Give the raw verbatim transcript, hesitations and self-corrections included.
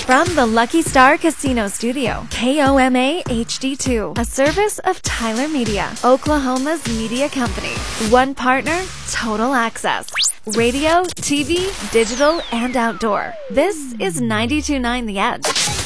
From the Lucky Star Casino Studio, K O M A H D two, a service of Tyler Media, Oklahoma's media company. One partner, total access. Radio, T V, digital, and outdoor. This is ninety-two point nine The Edge.